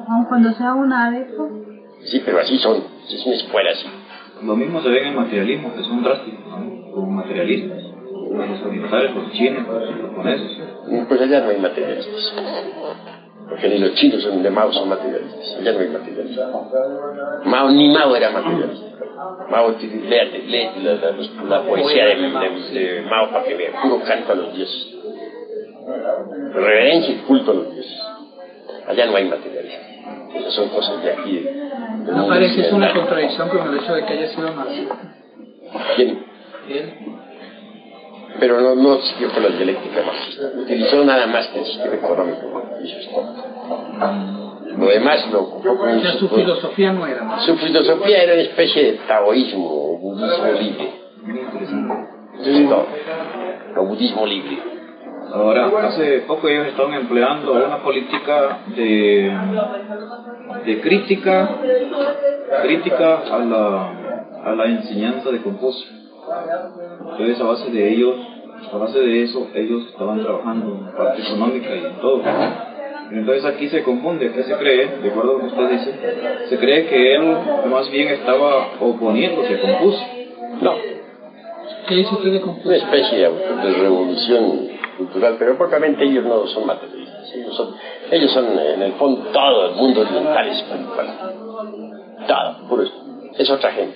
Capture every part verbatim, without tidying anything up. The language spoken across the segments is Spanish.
Aun cuando sea una adepto. Sí, pero así son, es una escuela así. Lo mismo se ve en el materialismo, que son drásticos, ¿no? Como materialistas. Los orientales, los chinos, los japoneses. Pues allá no hay materialistas. Porque ni los chinos de Mao son materialistas. Allá no hay materialistas. Mao, ni Mao era materialista. Mao, léate, léate la, la, la, la poesía de, de, de Mao para que vea. Puro canto a los dioses. Reverencia y culto a los dioses. Allá no hay materialistas. Esas son cosas de aquí. De, de ¿No parece que es una contradicción con el hecho de que haya sido marxista? ¿Quién? Él. Pero no, no siguió con la dialéctica marxista. Utilizó nada más que el sistema económico. Y eso es todo. Lo demás lo ocupó con o sea, su filosofía no era más. Su filosofía era una especie de taoísmo, budismo libre. Eso es todo. O budismo libre. Ahora, hace poco ellos estaban empleando una política de, de crítica, crítica a la, a la enseñanza de Confucio. Entonces, a base de ellos, a base de eso, ellos estaban trabajando en la parte económica y en todo. Entonces aquí se confunde, aquí se cree, de acuerdo a lo que usted dice, se cree que él más bien estaba oponiéndose a Confucio. No. ¿Qué dice usted de Confucio? Una especie de, de revolución cultural, pero propiamente ellos no son materialistas. Ellos son, ellos son en el fondo, todo el mundo oriental es espiritual. Todo, puro eso. Es otra gente.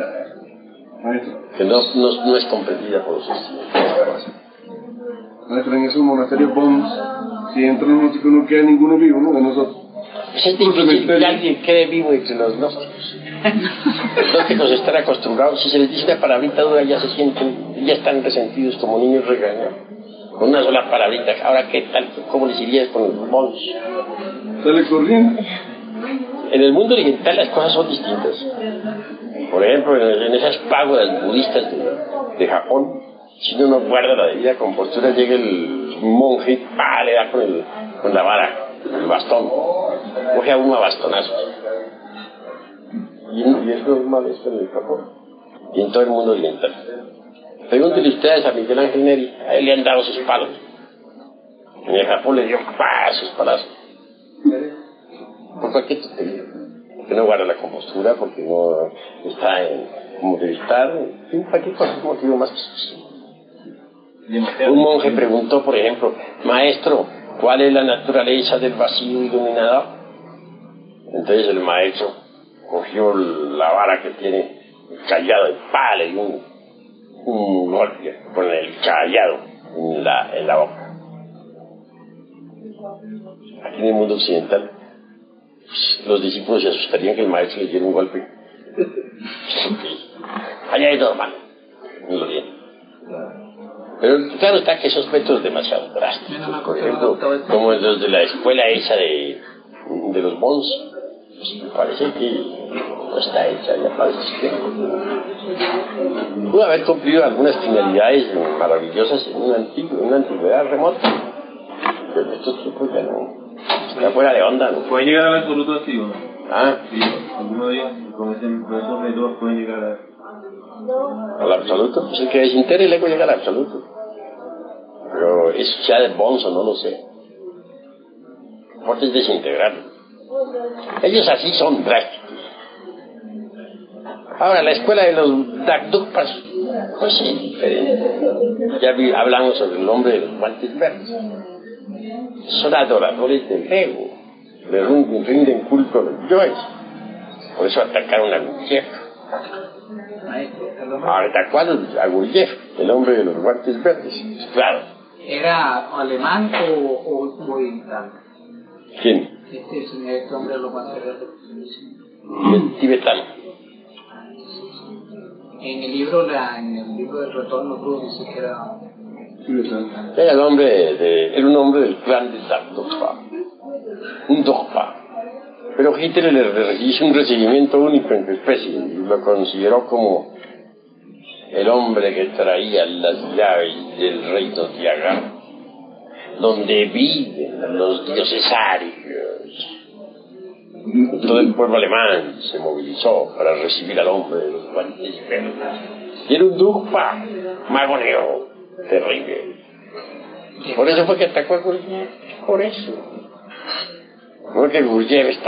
Que no, no, no es comprendida por los estudiantes. Maestro, en esos monasterios Bons, si entran unos chicos no queda ninguno vivo, ¿no? De nosotros. Es difícil que alguien quede vivo entre los gnósticos. Los gnósticos están acostumbrados, si se les dice una palabrita dura ya se sienten, ya están resentidos como niños regañados. Con una sola palabrita, ahora qué tal, ¿cómo les irías con los Bons? Sale corriendo. En el mundo oriental las cosas son distintas. Por ejemplo, en esas pagodas budistas de, de Japón, si uno no guarda la debida compostura, llega el monje y ¡pah! Le da con, el, con la vara, el bastón, coge a uno a bastonazos. Y, y es normal esto en el Japón y en todo el mundo oriental. Pregúntele ustedes a Miguel Ángel Neri, a él le han dado sus palos. En el Japón le dio ¡pah! Sus palazos. Por cualquier tontería. Porque no guarda la compostura, porque no está en, como debe estar, en cualquier cosa, motivo más que suficiente. Un monje preguntó, por ejemplo, maestro, ¿cuál es la naturaleza del vacío iluminador? Entonces el maestro cogió la vara que tiene el callado de pala y un, un golpe con el callado en la, en la boca. Aquí en el mundo occidental, los discípulos se asustarían que el maestro les diera un golpe. Allá es normal, no lo tiene. Pero claro está que esos métodos demasiado drásticos, por ejemplo, como los de la escuela esa de, de los Bons, pues me parece que no está hecha ya para ese sistema. Pudo haber cumplido algunas finalidades maravillosas en una, antigua, en una antigüedad remota, pero en estos tiempos ya no, está fuera de onda, ¿no? ¿Puede llegar al absoluto así o no? Ah, sí, alguno de ellos con, ese, con esos métodos pueden llegar a... ¿al absoluto? Pues el que desintegra el ego llega al absoluto. Pero eso ya de bonzo, no lo sé. Lo importante es desintegrarlo. Ellos así son drásticos. Ahora, la escuela de los Dakdukpas, pues sí, diferente. Ya vi, hablamos sobre el nombre de los guantes verdes. Son adoradores del ego. Le rinden culto a los yoes. Por eso atacaron a Gurdjieff. Ahora, ¿cuál es a Gurdjieff? El hombre de los guantes verdes. Claro. ¿Era alemán o, o oriental? ¿Quién? Este señor, este hombre de los guantes verdes. El tibetano. En el libro, la, en el libro del Retorno Cruz dice que era tibetano. Era el hombre de, era un hombre del clan de Dakdukpa. Un Dokpa. Pero Hitler le hizo un recibimiento único en su especie y lo consideró como el hombre que traía las llaves del reino de Agar, donde viven los dioses arios. Todo el pueblo alemán se movilizó para recibir al hombre de los guantes verdes. Y era un Dukpa, mago negro, terrible. Por eso fue que atacó a Gurdjieff, por eso. Porque Gurdjieff está